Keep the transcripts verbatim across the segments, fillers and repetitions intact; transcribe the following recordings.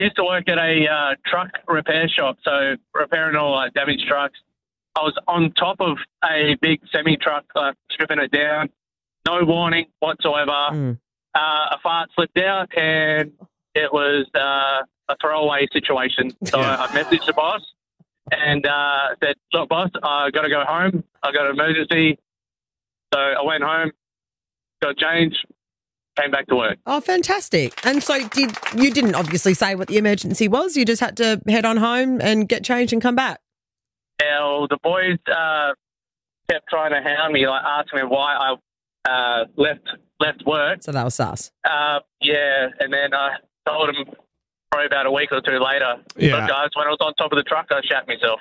used to work at a uh, truck repair shop, so repairing all like damaged trucks. I was on top of a big semi truck, uh, stripping it down. No warning whatsoever. Mm. Uh, a fart slipped out, and it was uh, a throwaway situation. So Yeah. I messaged the boss and uh, said, "Look, boss, I got to go home. I got an emergency." So I went home, got changed, came back to work. Oh, fantastic. And so did you didn't obviously say what the emergency was. You just had to head on home and get changed and come back. Now, the boys uh, kept trying to hound me, like asking me why I uh, left left work. So that was sus. Uh, yeah, and then I told them probably about a week or two later, Yeah. "Look, guys, when I was on top of the truck, I shat myself."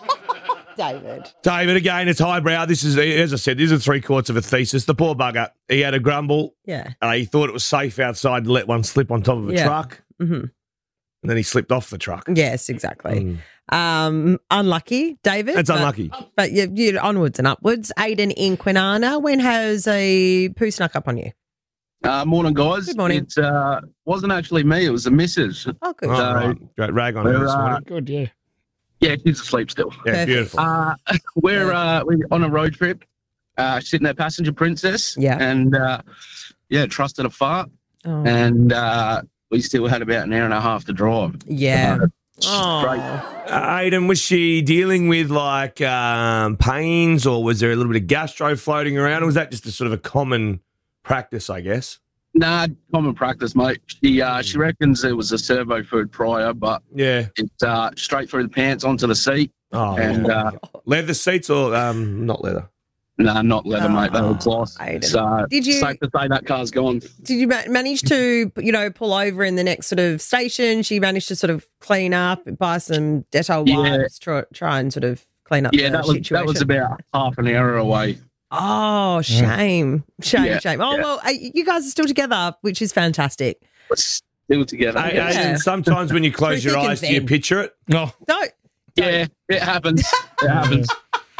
David. David, again, it's highbrow. This is, as I said, this is three quarters of a thesis. The poor bugger, he had a grumble. Yeah. Uh, he thought it was safe outside to let one slip on top of a Yeah. truck, hmm and then he slipped off the truck. Yes, exactly. Mm. Um, unlucky, David. That's but- unlucky. But you, you're onwards and upwards. Aiden in Quinana, when has a poo snuck up on you? Uh, morning, guys. Good morning. It uh, wasn't actually me. It was the missus. Oh, good. Oh, So- right. Great rag on her We're, this uh, morning. Good, yeah. Yeah, she's asleep still. Yeah, perfect. beautiful. Uh, we're uh, we're on a road trip, uh, sitting there, passenger princess. Yeah. And uh, yeah, trusted a fart, Oh, and uh, we still had about an hour and a half to drive. yeah. Straight. Oh. Uh, Aiden, was she dealing with like um, pains, or was there a little bit of gastro floating around, or was that just a sort of a common practice, I guess? Nah, common practice, mate. She uh, she reckons it was a servo food prior, but Yeah. it's uh, straight through the pants onto the seat, Oh, and uh, leather seats or um, not leather? nah, not leather, mate. They were cloth. Aiden. So Did you- safe to say that car's gone. Did you ma- manage to, you know, pull over in the next sort of station? She managed to sort of clean up, buy some Dettol Yeah. wipes, try, try and sort of clean up Yeah, the that was situation. that was about half an hour away. Oh, shame. Shame, Yeah, shame. Oh, yeah. well, uh, you guys are still together, which is fantastic. We're still together. Hey, Yeah. Aiden, sometimes when you close Through your thick eyes, and do you thin. picture it? No. No, Yeah, it happens. It happens.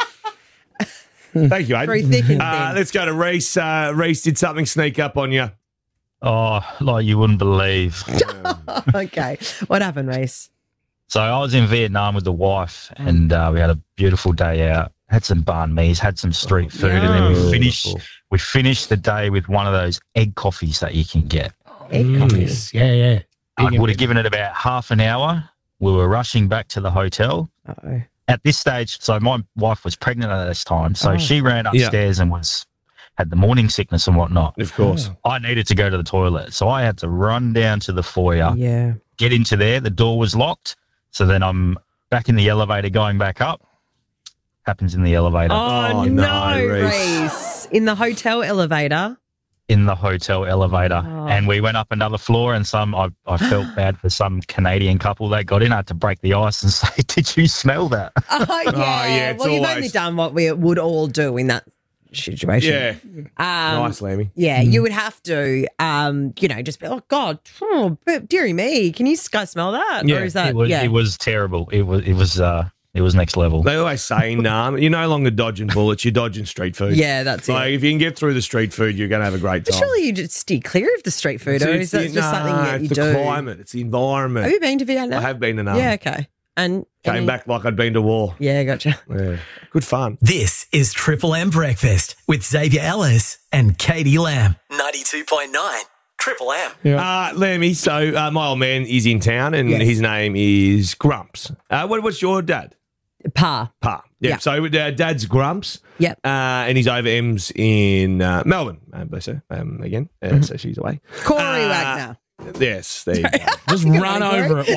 Thank you, Aiden. through thick and Uh, thin. let's go to Reese. Uh, Reese, did something sneak up on you? Oh, like you wouldn't believe. Okay. What happened, Reese? So I was in Vietnam with the wife, and uh, we had a beautiful day out. Had some banh mi's, had some street food, and then we Yum. finished. We finished the day with one of those egg coffees that you can get. Egg coffee. Yes. Yeah, yeah. I Big would have and- given it about half an hour. We were rushing back to the hotel. Uh-oh. At this stage, so my wife was pregnant at this time, so Oh. she ran Yeah. upstairs and was had the morning sickness and whatnot. Of course. I needed to go to the toilet, so I had to run down to the foyer, Yeah. get into there. The door was locked, so then I'm back in the elevator going back up. Happens in the elevator. Oh, Oh, no, no, Reese. Reese. In the hotel elevator. In the hotel elevator, Oh. and we went up another floor, and some I, I felt bad for some Canadian couple that got in. I had to break the ice and say, "Did you smell that?" Oh, yeah. yeah, it's well, you've only always- done what we would all do in that situation. Yeah. Um, nice, Lammy. Yeah, you would have to, um, you know, just be, oh, God, oh, but dearie me, can you guys smell that? Yeah, or is that, it was yeah. it was terrible. It was it was uh it was next level. They always say, nah, you're no longer dodging bullets, you're dodging street food. Yeah, that's Like, it. if you can get through the street food, you're going to have a great But time. surely you just steer clear of the street food, or is It's that the- just nah, something that you it's do? the climate, it's the environment. Have you been to Vietnam? I have been enough. Yeah, okay. And Came any- back like I'd been to war. Yeah, gotcha. Yeah. Good fun. This is Triple M Breakfast with Xavier Ellis and Katie Lamb. ninety-two point nine Triple M. Uh, Lammy, so uh, my old man is in town and Yes. his name is Grumps. Uh, what, what's your dad? Pa. Pa. Yeah. Yeah. So uh, dad's Grumps. Yep. Uh, and he's over M's in uh, Melbourne. Uh, bless her. Um, again. Uh, Mm-hmm. So she's away. Corey Uh, Wagner. Yes. There you go. Just Good run morning, over it